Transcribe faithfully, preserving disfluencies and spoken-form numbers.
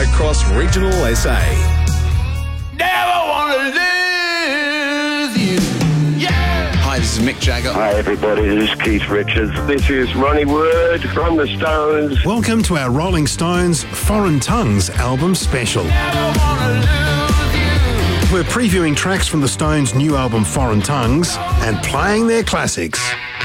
across regional S A. Never wanna lose you. Yeah. Hi, this is Mick Jagger. Hi everybody, this is Keith Richards. This is Ronnie Wood from the Stones. Welcome to our Rolling Stones Foreign Tongues album special. Never wanna lose you. We're previewing tracks from the Stones' new album Foreign Tongues and playing their classics.